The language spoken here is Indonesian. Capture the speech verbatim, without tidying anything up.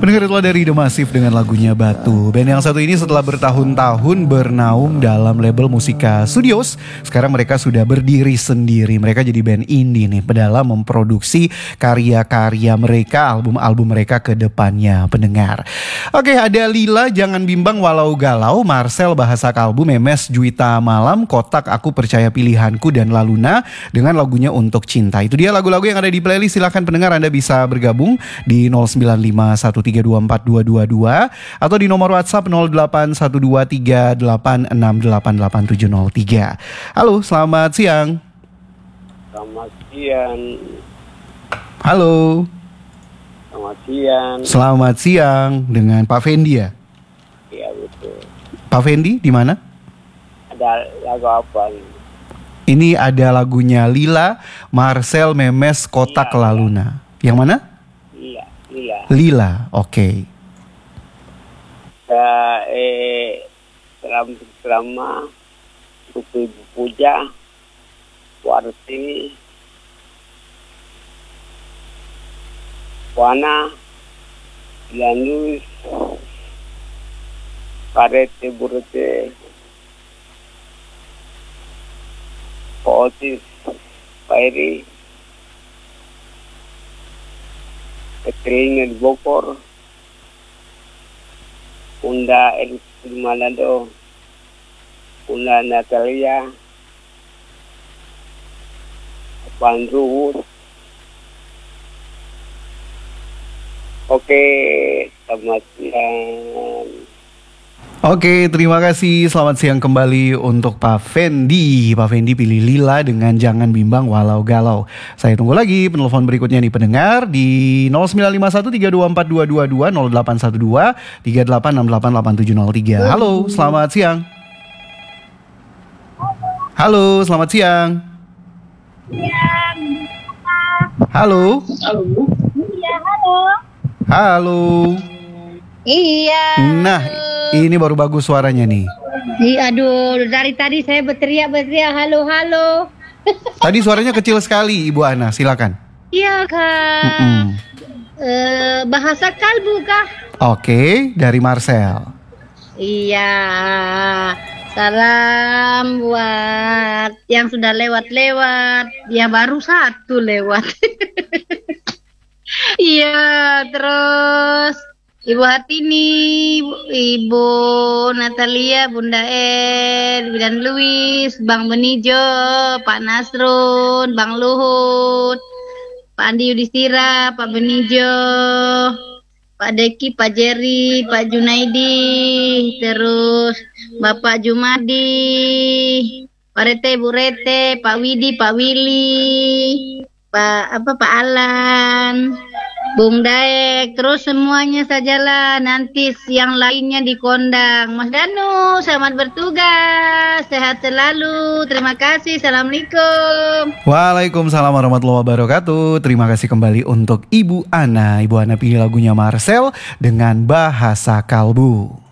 Pendengar itulah dari The Massive dengan lagunya Batu. Band yang satu ini setelah bertahun-tahun bernaung dalam label Musika Studios, sekarang mereka sudah berdiri sendiri. Mereka jadi band indie nih, dalam memproduksi karya-karya mereka, album-album mereka ke depannya, pendengar. Oke, ada Lila, Jangan Bimbang Walau Galau, Marcel, Bahasa Kalbu, Memes, Juwita Malam, Kotak, Aku Percaya Pilihanku, dan Laluna dengan lagunya Untuk Cinta. Itu dia lagu-lagu yang ada di playlist. Silahkan pendengar, Anda bisa bergabung di nol sembilan lima satu tiga dua empat dua dua dua atau di nomor WhatsApp nol delapan satu dua tiga delapan enam delapan delapan tujuh nol tiga. Halo, selamat siang. Selamat siang. Halo. Selamat siang. Selamat siang dengan Pak Fendi ya? Iya betul. Pak Fendi di mana? Ada lagu apa nih? Ini ada lagunya Lila, Marcel, Memes, Kotak, Lila, Laluna. Yang mana? Iya, iya. Lila, oke. Okay. Uh, eh, selama selama buku Ibu Puja, Warti, Wana, Lanus, Parete Burete, Otis, Pairi, Catherine El Bokor, Unda El Malado, Unda Natalia, Bandung. Oke, selamat siang. Oke, terima kasih. Selamat siang kembali untuk Pak Fendi. Pak Fendi pilih Lila dengan Jangan Bimbang Walau Galau. Saya tunggu lagi penelpon berikutnya nih pendengar di nol sembilan lima satu tiga dua empat dua dua dua, nol delapan satu dua tiga delapan enam delapan delapan tujuh nol tiga. Halo, selamat siang. Halo, selamat siang. Siang. Halo. Halo. Iya, halo. Halo. Iya. Nah, ini baru bagus suaranya nih. Iya, aduh, dari tadi saya berteriak-berteriak halo halo. Tadi suaranya kecil sekali, Ibu Ana. Silakan. Iya, Kak. Mm-mm. Eh, bahasa kalbu kah? Oke, dari Marcel. Iya. Salam buat yang sudah lewat-lewat. Ya baru satu lewat. Iya, terus Ibu Hartini, Ibu Natalia, Bunda El, dan Luis, Bang Benijo, Pak Nasrun, Bang Luhut, Pak Andi Yudhistira, Pak Benijo, Pak Deki, Pak Jerry, Pak Junaidi, terus Bapak Jumadi, Pak Rete, Bu Rete, Pak Widi, Pak Willy, Pak apa Pak Alan, Bung Daek, terus semuanya sajalah. Nanti yang lainnya dikondang. Mas Danu, selamat bertugas, sehat selalu. Terima kasih. Assalamualaikum. Waalaikumsalam warahmatullahi wabarakatuh. Terima kasih kembali untuk Ibu Ana. Ibu Ana pilih lagunya Marcel dengan Bahasa Kalbu.